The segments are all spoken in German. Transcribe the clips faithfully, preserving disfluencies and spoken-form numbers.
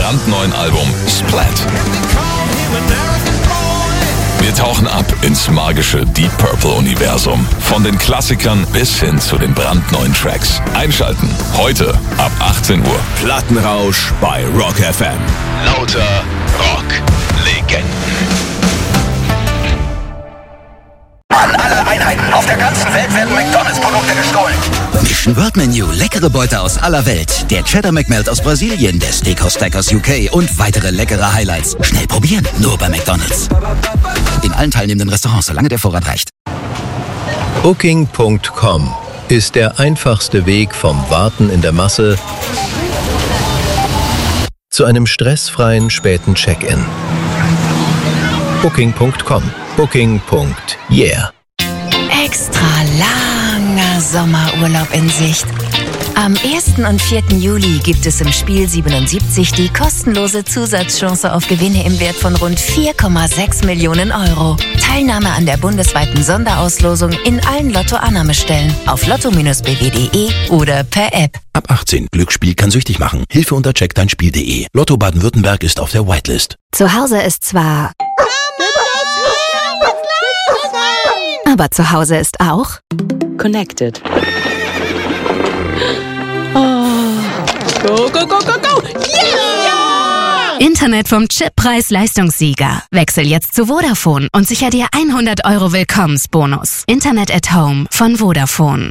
brandneuen Album Splat. Wir tauchen ab ins magische Deep Purple-Universum. Von den Klassikern bis hin zu den brandneuen Tracks. Einschalten. Heute ab achtzehn Uhr. Plattenrausch bei Rock F M. Lauter Rock-Legenden. An alle Einheiten auf der ganzen Welt werden McDonalds-Produkte gestohlen. Mission World Menu, leckere Beute aus aller Welt. Der Cheddar McMelt aus Brasilien, der Steakhouse Stack aus U K und weitere leckere Highlights. Schnell probieren, nur bei McDonalds. In allen teilnehmenden Restaurants, solange der Vorrat reicht. Booking Punkt com ist der einfachste Weg vom Warten in der Masse zu einem stressfreien späten Check-in. Booking Punkt com. Booking. Yeah. Extra langer Sommerurlaub in Sicht. Am ersten und vierten Juli gibt es im Spiel siebenundsiebzig die kostenlose Zusatzchance auf Gewinne im Wert von rund vier Komma sechs Millionen Euro. Teilnahme an der bundesweiten Sonderauslosung in allen Lotto-Annahmestellen auf lotto Bindestrich b w punkt de oder per App. Ab achtzehn. Glücksspiel kann süchtig machen. Hilfe unter check dein spiel punkt de. Lotto Baden-Württemberg ist auf der Whitelist. Zu Hause ist zwar... aber zu Hause ist auch... Connected. Oh. Go, go, go, go, go! Yeah! Internet vom Chip-Preis-Leistungssieger. Wechsel jetzt zu Vodafone und sicher dir hundert Euro Willkommensbonus. Internet at Home von Vodafone.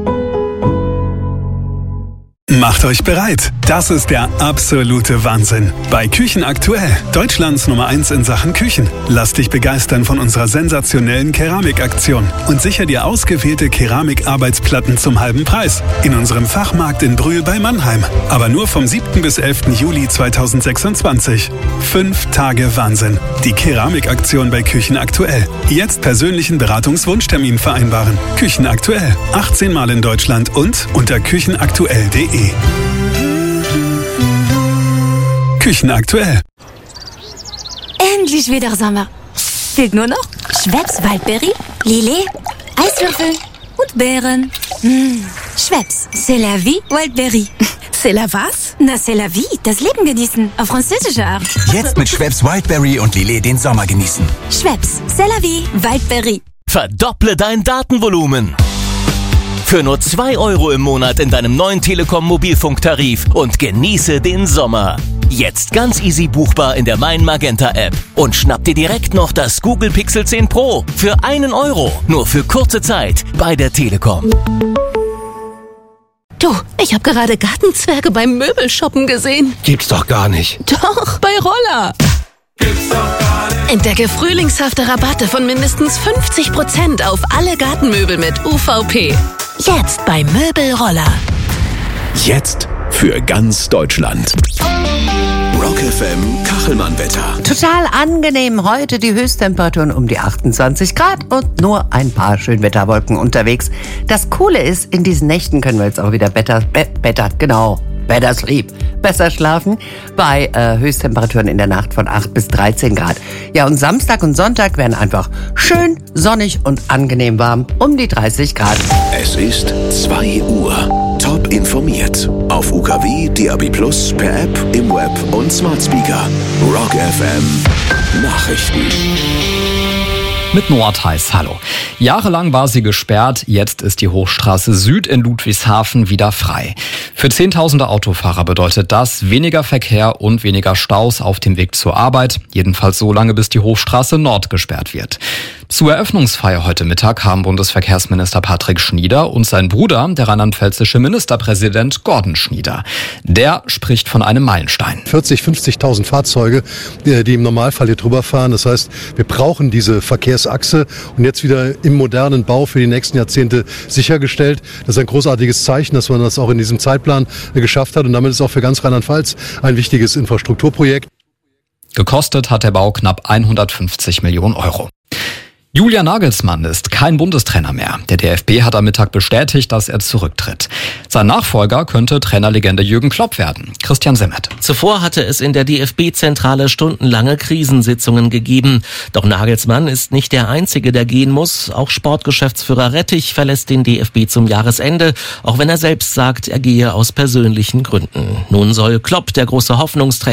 Macht euch bereit. Das ist der absolute Wahnsinn. Bei Küchen aktuell, Deutschlands Nummer eins in Sachen Küchen. Lass dich begeistern von unserer sensationellen Keramikaktion und sicher dir ausgewählte Keramikarbeitsplatten zum halben Preis. In unserem Fachmarkt in Brühl bei Mannheim. Aber nur vom siebten bis elften Juli zweitausendsechsundzwanzig. Fünf Tage Wahnsinn. Die Keramikaktion bei Küchen aktuell. Jetzt persönlichen Beratungswunschtermin vereinbaren. Küchen aktuell. achtzehn Mal in Deutschland und unter küchenaktuell punkt de. Küchen aktuell. Endlich wieder Sommer. Fehlt nur noch Schweppes Waldberry, Lillet, Eiswürfel und Beeren. Mmh. Schweppes, c'est la vie, Waldberry. C'est la was? Na, c'est la vie, das Leben genießen, auf französische Art. Jetzt mit Schweppes Wildberry und Lillet den Sommer genießen. Schweppes, c'est la vie, Waldberry. Verdopple dein Datenvolumen. Für nur zwei Euro im Monat in deinem neuen Telekom-Mobilfunktarif und genieße den Sommer. Jetzt ganz easy buchbar in der Mein Magenta App. Und schnapp dir direkt noch das Google Pixel zehn Pro für einen Euro. Nur für kurze Zeit bei der Telekom. Du, ich habe gerade Gartenzwerge beim Möbelshoppen gesehen. Gibt's doch gar nicht. Doch, bei Roller. Gibt's doch gar nicht. Entdecke frühlingshafte Rabatte von mindestens fünfzig Prozent auf alle Gartenmöbel mit U V P. Jetzt bei Möbelroller. Jetzt für ganz Deutschland. Rock F M Kachelmann-Wetter. Total angenehm. Heute die Höchsttemperaturen um die achtundzwanzig Grad und nur ein paar Schönwetterwolken unterwegs. Das Coole ist, in diesen Nächten können wir jetzt auch wieder better, be, better, genau, better sleep, besser schlafen, bei äh, Höchsttemperaturen in der Nacht von acht bis dreizehn Grad. Ja, und Samstag und Sonntag werden einfach schön sonnig und angenehm warm, um die dreißig Grad. Es ist zwei Uhr. Top informiert. Auf U K W, D A B plus, per App, im Web und Smart Speaker. Rock F M Nachrichten. Mit Noah Theis, hallo. Jahrelang war sie gesperrt, jetzt ist die Hochstraße Süd in Ludwigshafen wieder frei. Für Zehntausende Autofahrer bedeutet das weniger Verkehr und weniger Staus auf dem Weg zur Arbeit, jedenfalls so lange, bis die Hochstraße Nord gesperrt wird. Zur Eröffnungsfeier heute Mittag haben Bundesverkehrsminister Patrick Schnieder und sein Bruder, der rheinland-pfälzische Ministerpräsident Gordon Schnieder. Der spricht von einem Meilenstein. vierzig, fünfzigtausend Fahrzeuge, die im Normalfall hier drüber fahren. Das heißt, wir brauchen diese Verkehrsachse und jetzt wieder im modernen Bau für die nächsten Jahrzehnte sichergestellt. Das ist ein großartiges Zeichen, dass man das auch in diesem Zeitplan geschafft hat und damit ist auch für ganz Rheinland-Pfalz ein wichtiges Infrastrukturprojekt. Gekostet hat der Bau knapp hundertfünfzig Millionen Euro. Julian Nagelsmann ist kein Bundestrainer mehr. Der D F B hat am Mittag bestätigt, dass er zurücktritt. Sein Nachfolger könnte Trainerlegende Jürgen Klopp werden. Christian Simmert. Zuvor hatte es in der D F B-Zentrale stundenlange Krisensitzungen gegeben. Doch Nagelsmann ist nicht der Einzige, der gehen muss. Auch Sportgeschäftsführer Rettich verlässt den D F B zum Jahresende, auch wenn er selbst sagt, er gehe aus persönlichen Gründen. Nun soll Klopp, der große Hoffnungsträger,